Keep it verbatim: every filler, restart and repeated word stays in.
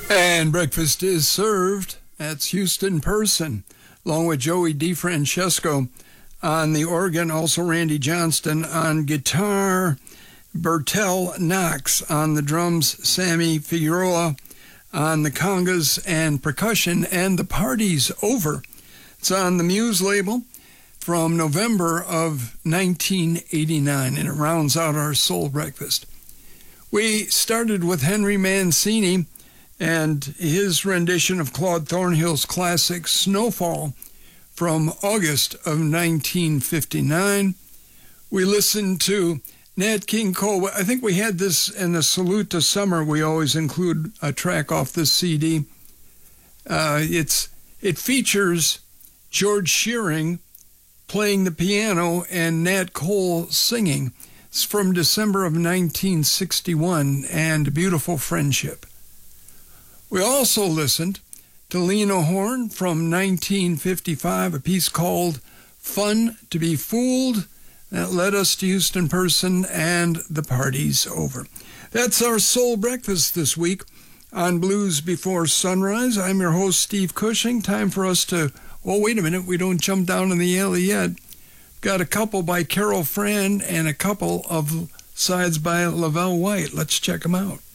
And breakfast is served. That's Houston Person, along with Joey DeFrancesco on the organ, also Randy Johnston on guitar, Bertel Knox on the drums, Sammy Figueroa on the congas and percussion, and The Party's Over. It's on the Muse label from November of nineteen eighty-nine, and it rounds out our Soul Breakfast. We started with Henry Mancini and his rendition of Claude Thornhill's classic Snowfall from August of nineteen fifty-nine. We listened to Nat King Cole. I think we had this in the Salute to Summer. We always include a track off this C D. Uh, it's it features George Shearing playing the piano and Nat Cole singing. It's from December of nineteen sixty-one, and Beautiful Friendship. We also listened to Lena Horne from nineteen fifty-five, a piece called Fun to Be Fooled. That led us to Houston Person and The Party's Over. That's our Soul Breakfast this week on Blues Before Sunrise. I'm your host, Steve Cushing. Time for us to, well, wait a minute, we don't jump down in the alley yet. Got a couple by Carol Fran and a couple of sides by Lavelle White. Let's check them out.